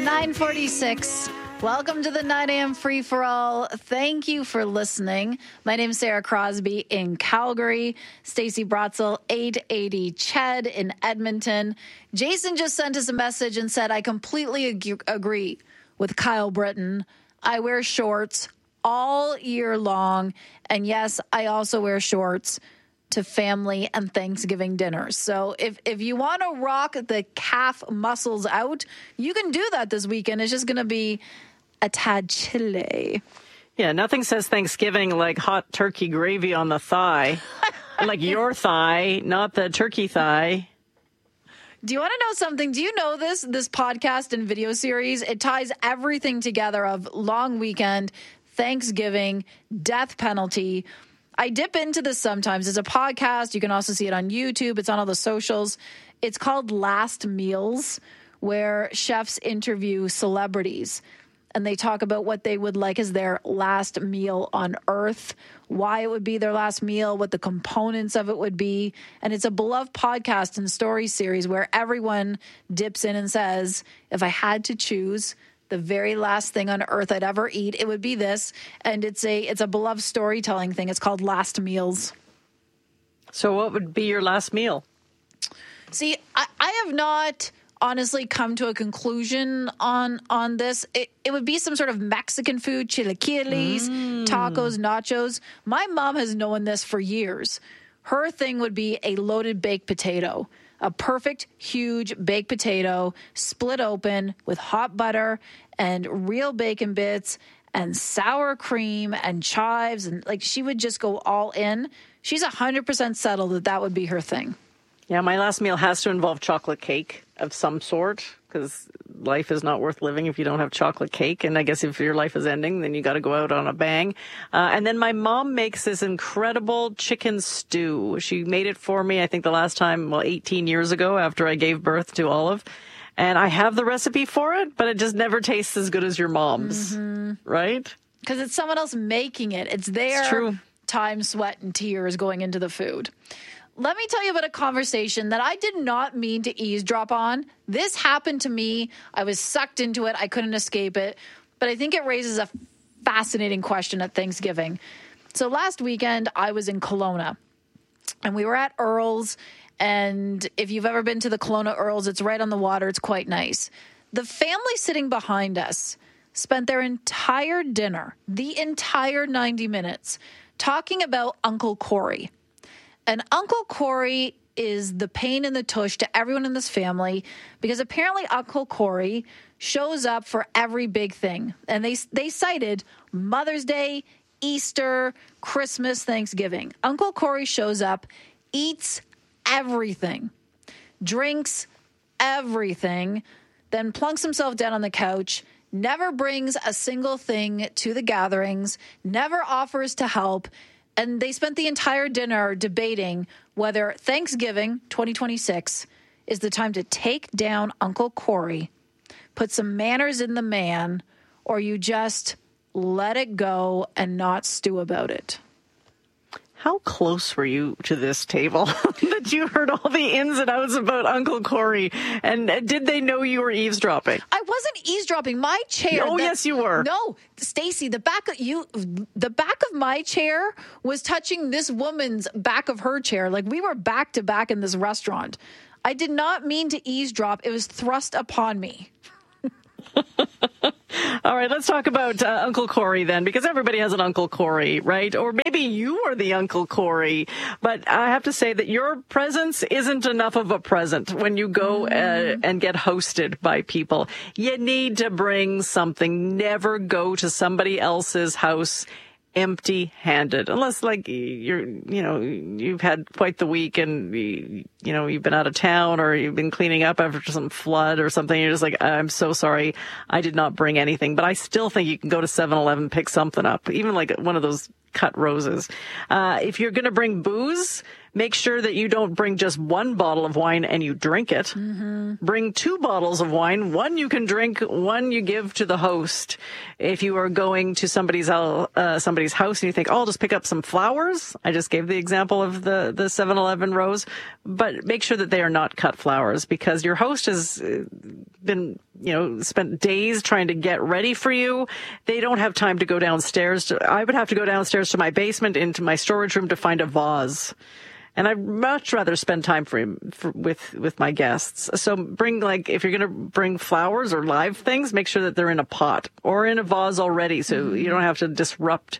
9:46. Welcome to the 9 a.m. Free for All. Thank you for listening. My name is Sarah Crosby in Calgary. Stacey Brotzel, 880 Ched in Edmonton. Jason just sent us a message and said, I completely agree with Kyle Britton. I wear shorts all year long. And yes, I also wear shorts to family and Thanksgiving dinners. So if you want to rock the calf muscles out, you can do that this weekend. It's just going to be a tad chilly. Yeah, nothing says Thanksgiving like hot turkey gravy on the thigh. Like your thigh, not the turkey thigh. Do you want to know something? Do you know this podcast and video series? It ties everything together of long weekend, Thanksgiving, death penalty. I dip into this sometimes. It's a podcast. You can also see it on YouTube. It's on all the socials. It's called Last Meals, where chefs interview celebrities and they talk about what they would like as their last meal on Earth, why it would be their last meal, what the components of it would be. And it's a beloved podcast and story series where everyone dips in and says, if I had to choose the very last thing on earth I'd ever eat, it would be this. And it's a beloved storytelling thing. It's called Last Meals. So what would be your last meal? See, I have not honestly come to a conclusion on this. It would be some sort of Mexican food, chilaquiles, tacos, nachos. My mom has known this for years. Her thing would be a loaded baked potato. A perfect, huge baked potato, split open with hot butter and real bacon bits and sour cream and chives. And like, she would just go all in. She's 100% settled that would be her thing. Yeah, my last meal has to involve chocolate cake of some sort, because life is not worth living if you don't have chocolate cake. And I guess if your life is ending, then you got to go out on a bang. And then my mom makes this incredible chicken stew. She made it for me, I think the last time, 18 years ago after I gave birth to Olive. And I have the recipe for it, but it just never tastes as good as your mom's, right? Because it's someone else making it. It's their true. Time, sweat, and tears going into the food. Let me tell you about a conversation that I did not mean to eavesdrop on. This happened to me. I was sucked into it. I couldn't escape it. But I think it raises a fascinating question at Thanksgiving. So last weekend, I was in Kelowna, and we were at Earl's. And if you've ever been to the Kelowna Earl's, it's right on the water. It's quite nice. The family sitting behind us spent their entire dinner, the entire 90 minutes, talking about Uncle Corey. And Uncle Corey is the pain in the tush to everyone in this family because apparently Uncle Corey shows up for every big thing. And they cited Mother's Day, Easter, Christmas, Thanksgiving. Uncle Corey shows up, eats everything, drinks everything, then plunks himself down on the couch, never brings a single thing to the gatherings, never offers to help. And they spent the entire dinner debating whether Thanksgiving 2026 is the time to take down Uncle Corey, put some manners in the man, or you just let it go and not stew about it. How close were you to this table that you heard all the ins and outs about Uncle Corey? And did they know you were eavesdropping? I wasn't eavesdropping. My chair. Oh, yes, you were. No, Stacey, the back of my chair was touching this woman's back of her chair. Like we were back to back in this restaurant. I did not mean to eavesdrop. It was thrust upon me. All right, let's talk about Uncle Corey then, because everybody has an Uncle Corey, right? Or maybe you are the Uncle Corey. But I have to say that your presence isn't enough of a present when you go and get hosted by people. You need to bring something. Never go to somebody else's house empty-handed, unless like you've had quite the week and you've been out of town or you've been cleaning up after some flood or something. You're just like, I'm so sorry, I did not bring anything. But I still think you can go to 7-Eleven, pick something up, even like one of those cut roses. If you're going to bring booze, make sure that you don't bring just one bottle of wine and you drink it. Mm-hmm. Bring 2 bottles of wine. One you can drink, one you give to the host. If you are going to somebody's house and you think, oh, I'll just pick up some flowers. I just gave the example of the 7-Eleven rose, but make sure that they are not cut flowers, because your host has been, spent days trying to get ready for you. They don't have time to go downstairs. I would have to go downstairs to my basement into my storage room to find a vase. And I'd much rather spend time with my guests. So bring, if you're going to bring flowers or live things, make sure that they're in a pot or in a vase already, so you don't have to disrupt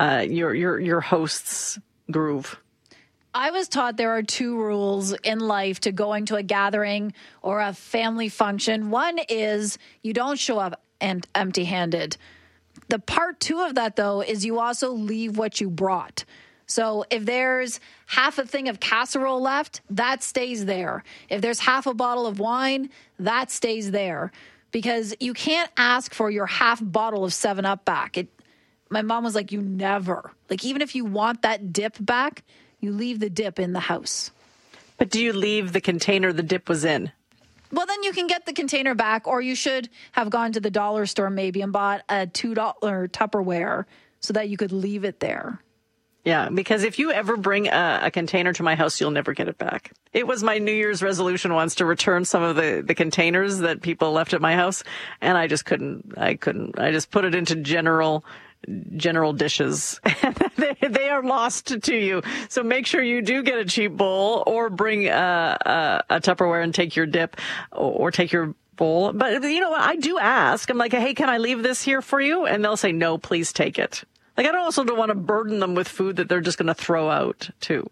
your host's groove. I was taught there are 2 rules in life to going to a gathering or a family function. One is you don't show up empty-handed. The part 2 of that, though, is you also leave what you brought. So if there's half a thing of casserole left, that stays there. If there's half a bottle of wine, that stays there. Because you can't ask for your half bottle of 7-Up back. My mom was like, you never. Even if you want that dip back, you leave the dip in the house. But do you leave the container the dip was in? Well, then you can get the container back, or you should have gone to the dollar store maybe and bought a $2 Tupperware so that you could leave it there. Yeah, because if you ever bring a container to my house, you'll never get it back. It was my New Year's resolution once to return some of the containers that people left at my house, and I just couldn't. I just put it into general dishes. They are lost to you. So make sure you do get a cheap bowl, or bring a Tupperware and take your dip, or take your bowl. But you know what? I do ask. I'm like, hey, can I leave this here for you? And they'll say, no, please take it. I also don't want to burden them with food that they're just going to throw out too.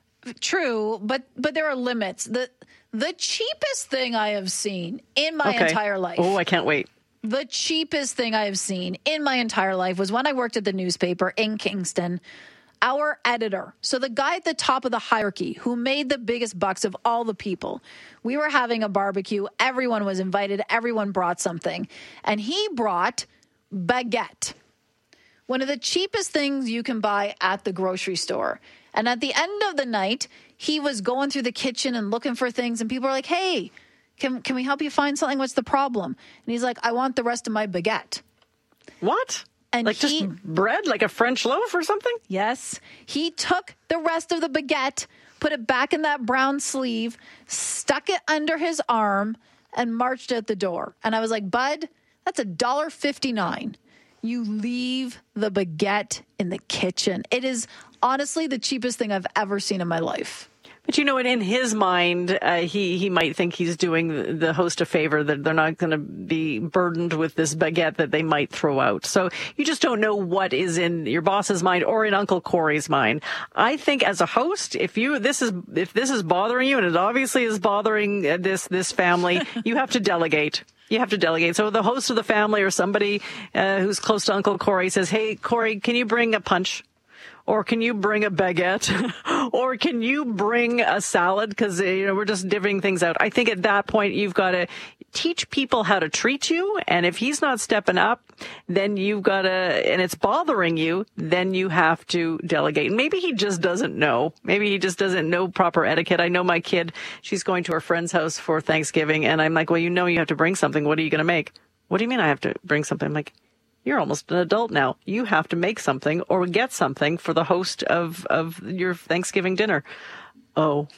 True, but there are limits. The cheapest thing I have seen in my entire life. Oh, I can't wait. The cheapest thing I have seen in my entire life was when I worked at the newspaper in Kingston. Our editor, so the guy at the top of the hierarchy who made the biggest bucks of all the people, we were having a barbecue. Everyone was invited. Everyone brought something. And he brought baguette. One of the cheapest things you can buy at the grocery store. And at the end of the night, he was going through the kitchen and looking for things. And people are like, hey, can we help you find something? What's the problem? And he's like, I want the rest of my baguette. What? And just bread, like a French loaf or something? Yes. He took the rest of the baguette, put it back in that brown sleeve, stuck it under his arm, and marched out the door. And I was like, bud, that's $1.59. You leave the baguette in the kitchen. It is honestly the cheapest thing I've ever seen in my life. But in his mind, he might think he's doing the host a favor, that they're not going to be burdened with this baguette that they might throw out. So you just don't know what is in your boss's mind or in Uncle Corey's mind. I think as a host, if this is bothering you, and it obviously is bothering this family, you have to delegate. You have to delegate. So the host of the family or somebody who's close to Uncle Corey says, hey, Corey, can you bring a punch? Or can you bring a baguette? Or can you bring a salad? Because, we're just divvying things out. I think at that point, you've got to teach people how to treat you. And if he's not stepping up, then you've got to, and it's bothering you, then you have to delegate. Maybe he just doesn't know. Maybe he just doesn't know proper etiquette. I know my kid, she's going to her friend's house for Thanksgiving. And I'm like, well, you have to bring something. What are you going to make? What do you mean I have to bring something? I'm like, you're almost an adult now. You have to make something or get something for the host of your Thanksgiving dinner. Oh.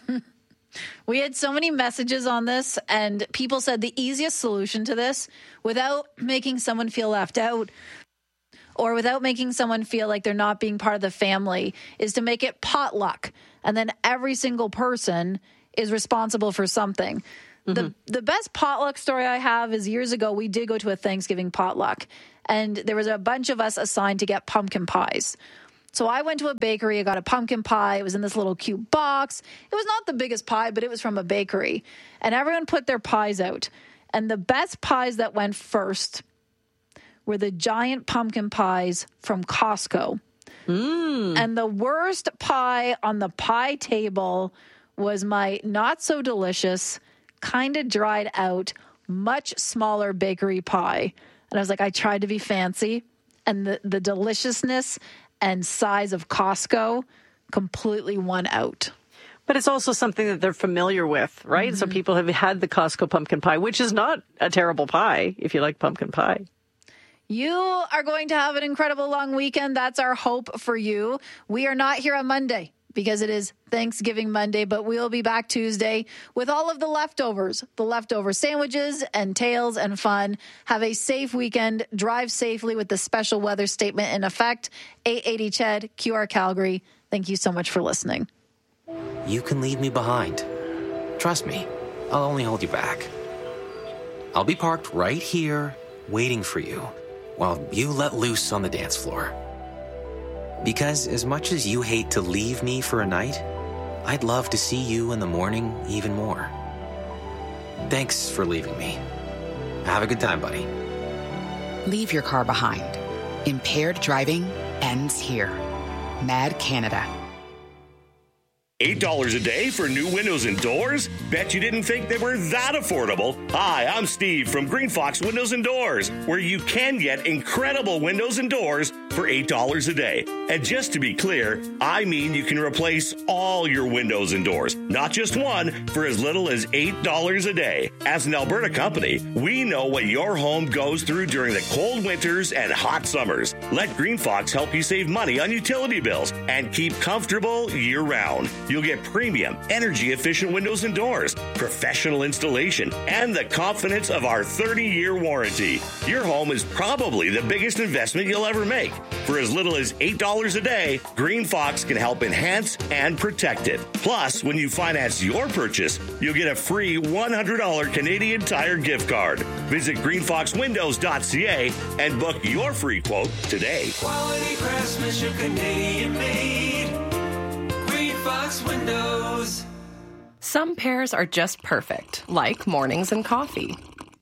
We had so many messages on this, and people said the easiest solution to this, without making someone feel left out or without making someone feel like they're not being part of the family, is to make it potluck. And then every single person is responsible for something. Mm-hmm. The best potluck story I have is years ago, we did go to a Thanksgiving potluck. And there was a bunch of us assigned to get pumpkin pies. So I went to a bakery. I got a pumpkin pie. It was in this little cute box. It was not the biggest pie, but it was from a bakery. And everyone put their pies out. And the best pies that went first were the giant pumpkin pies from Costco. And the worst pie on the pie table was my not so delicious, kind of dried out, much smaller bakery pie. And I was like, I tried to be fancy, and the deliciousness and size of Costco completely won out. But it's also something that they're familiar with, right? So people have had the Costco pumpkin pie, which is not a terrible pie if you like pumpkin pie. You are going to have an incredible long weekend. That's our hope for you. We are not here on Monday because it is Thanksgiving Monday, but we'll be back Tuesday with all of the leftover sandwiches and tales and fun. Have a safe weekend. Drive safely with the special weather statement in effect. 880 CHED, QR Calgary. Thank you so much for listening. You can leave me behind. Trust me, I'll only hold you back. I'll be parked right here, waiting for you, while you let loose on the dance floor. Because as much as you hate to leave me for a night, I'd love to see you in the morning even more. Thanks for leaving me. Have a good time, buddy. Leave your car behind. Impaired driving ends here. Mad Canada. $8 a day for new windows and doors? Bet you didn't think they were that affordable. Hi, I'm Steve from Green Fox Windows and Doors, where you can get incredible windows and doors for $8 a day. And just to be clear, I mean you can replace all your windows and doors, not just one, for as little as $8 a day. As an Alberta company, we know what your home goes through during the cold winters and hot summers. Let Green Fox help you save money on utility bills and keep comfortable year-round. You'll get premium, energy-efficient windows and doors, professional installation, and the confidence of our 30-year warranty. Your home is probably the biggest investment you'll ever make. For as little as $8 a day, Green Fox can help enhance and protect it. Plus, when you finance your purchase, you'll get a free $100 Canadian Tire gift card. Visit greenfoxwindows.ca and book your free quote today. Quality craftsmanship, Canadian made. Green Fox Windows. Some pairs are just perfect, like mornings and coffee.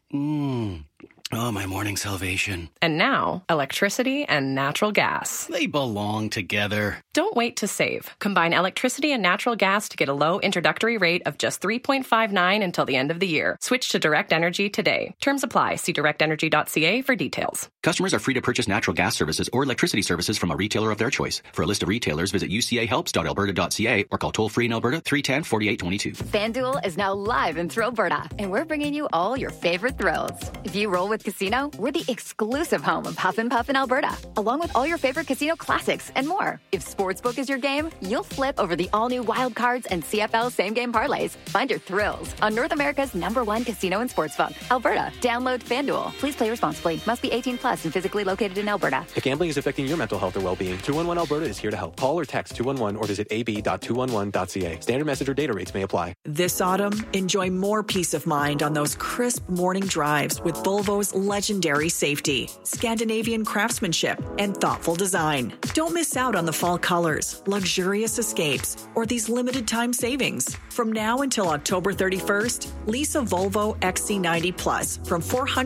Oh, my morning salvation. And now, electricity and natural gas. They belong together. Don't wait to save. Combine electricity and natural gas to get a low introductory rate of just $3.59 until the end of the year. Switch to Direct Energy today. Terms apply. See directenergy.ca for details. Customers are free to purchase natural gas services or electricity services from a retailer of their choice. For a list of retailers, visit ucahelps.alberta.ca or call toll-free in Alberta 310-4822. FanDuel is now live in Thrillberta, and we're bringing you all your favorite thrills. If you roll with Casino, we're the exclusive home of Huff and Puff in Alberta, along with all your favorite casino classics and more. If Sportsbook is your game, you'll flip over the all-new Wild Cards and CFL same-game parlays. Find your thrills on North America's #1 casino and sportsbook, Alberta. Download FanDuel. Please play responsibly. Must be 18 plus and physically located in Alberta. If gambling is affecting your mental health or well-being, 211 Alberta is here to help. Call or text 211 or visit ab.211.ca. Standard message or data rates may apply. This autumn, enjoy more peace of mind on those crisp morning drives with Volvo's legendary safety, Scandinavian craftsmanship, and thoughtful design. Don't miss out on the fall colors, luxurious escapes, or these limited time savings. From now until October 31st, lease a Volvo XC90 Plus from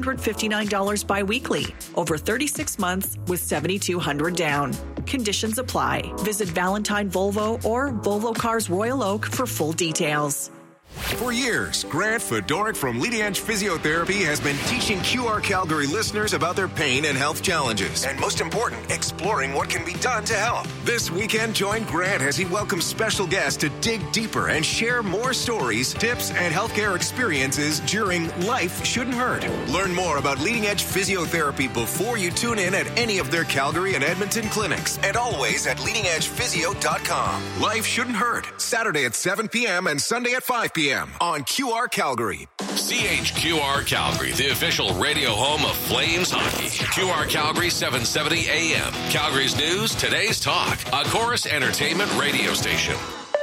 $459 bi-weekly over 36 months with $7,200 down. Conditions apply. Visit Valentine Volvo or Volvo Cars Royal Oak for full details. For years, Grant Fedoruk from Leading Edge Physiotherapy has been teaching QR Calgary listeners about their pain and health challenges, and most important, exploring what can be done to help. This weekend, join Grant as he welcomes special guests to dig deeper and share more stories, tips, and healthcare experiences during Life Shouldn't Hurt. Learn more about Leading Edge Physiotherapy before you tune in at any of their Calgary and Edmonton clinics, and always at leadingedgephysio.com. Life Shouldn't Hurt, Saturday at 7 p.m. and Sunday at 5 p.m. on QR Calgary. CHQR Calgary, the official radio home of Flames hockey. QR Calgary 770 AM. Calgary's news, today's talk. A Chorus Entertainment radio station.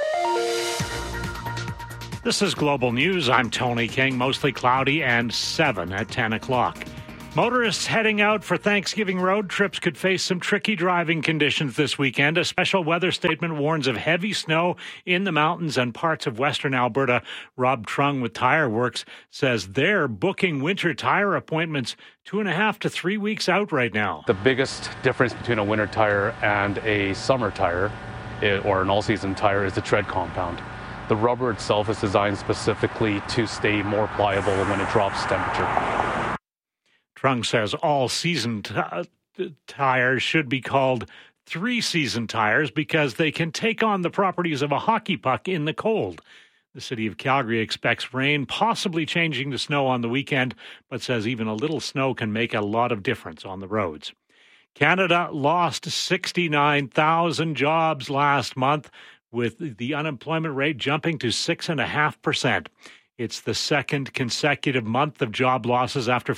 This is Global News. I'm Tony King. Mostly cloudy and 7 at 10 o'clock. Motorists heading out for Thanksgiving road trips could face some tricky driving conditions this weekend. A special weather statement warns of heavy snow in the mountains and parts of western Alberta. Rob Trung with Tire Works says they're booking winter tire appointments 2.5 to 3 weeks out right now. The biggest difference between a winter tire and a summer tire or an all-season tire is the tread compound. The rubber itself is designed specifically to stay more pliable when it drops temperature. Trung says all-season tires should be called 3-season tires because they can take on the properties of a hockey puck in the cold. The city of Calgary expects rain, possibly changing to snow on the weekend, but says even a little snow can make a lot of difference on the roads. Canada lost 69,000 jobs last month, with the unemployment rate jumping to 6.5%. It's the second consecutive month of job losses after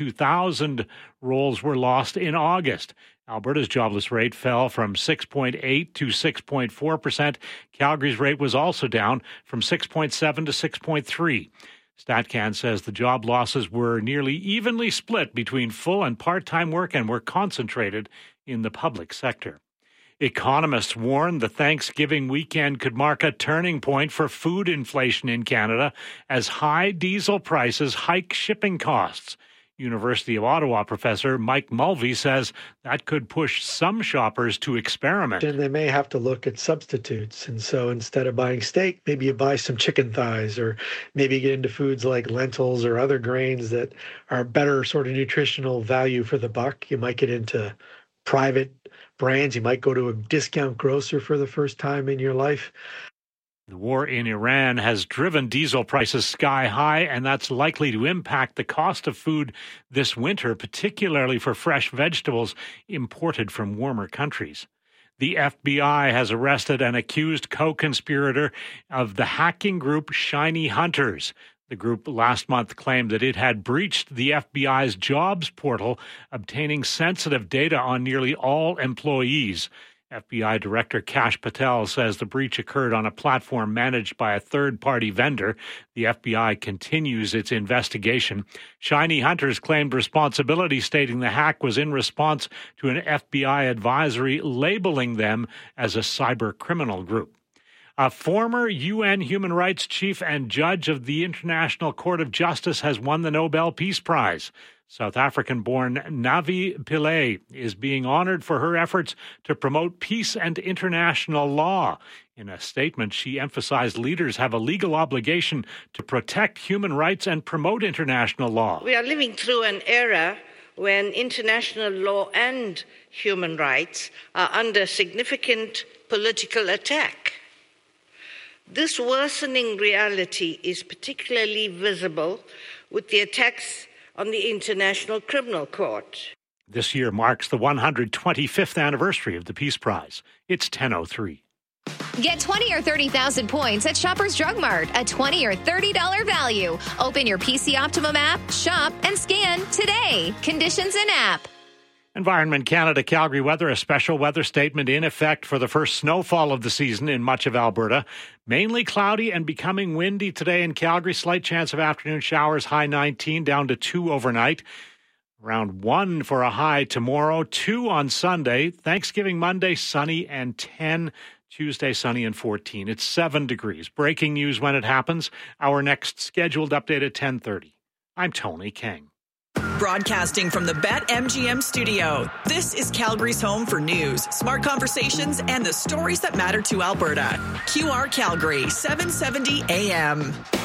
42,000 roles were lost in August. Alberta's jobless rate fell from 6.8 to 6.4%. Calgary's rate was also down from 6.7 to 6.3. StatCan says the job losses were nearly evenly split between full and part-time work and were concentrated in the public sector. Economists warn the Thanksgiving weekend could mark a turning point for food inflation in Canada as high diesel prices hike shipping costs. University of Ottawa professor Mike Mulvey says that could push some shoppers to experiment. And they may have to look at substitutes. And so instead of buying steak, maybe you buy some chicken thighs, or maybe get into foods like lentils or other grains that are better sort of nutritional value for the buck. You might get into private brands. You might go to a discount grocer for the first time in your life. The war in Iran has driven diesel prices sky high, and that's likely to impact the cost of food this winter, particularly for fresh vegetables imported from warmer countries. The FBI has arrested an accused co-conspirator of the hacking group Shiny Hunters. The group last month claimed that it had breached the FBI's jobs portal, obtaining sensitive data on nearly all employees. FBI Director Kash Patel says the breach occurred on a platform managed by a third-party vendor. The FBI continues its investigation. Shiny Hunters claimed responsibility, stating the hack was in response to an FBI advisory labeling them as a cyber criminal group. A former UN human rights chief and judge of the International Court of Justice has won the Nobel Peace Prize. South African-born Navi Pillay is being honored for her efforts to promote peace and international law. In a statement, she emphasized leaders have a legal obligation to protect human rights and promote international law. We are living through an era when international law and human rights are under significant political attack. This worsening reality is particularly visible with the attacks on the International Criminal Court. This year marks the 125th anniversary of the Peace Prize. It's 10:03. Get 20 or 30,000 points at Shoppers Drug Mart, a $20 or $30 value. Open your PC Optimum app, shop, and scan today. Conditions in app. Environment Canada Calgary weather, a special weather statement in effect for the first snowfall of the season in much of Alberta. Mainly cloudy and becoming windy today in Calgary. Slight chance of afternoon showers, high 19, down to 2 overnight. Around 1 for a high tomorrow, 2 on Sunday. Thanksgiving Monday, sunny and 10. Tuesday, sunny and 14. It's 7 degrees. Breaking news when it happens. Our next scheduled update at 10:30. I'm Tony King. Broadcasting from the BetMGM studio, this is Calgary's home for news, smart conversations, and the stories that matter to Alberta. QR Calgary, 770 AM.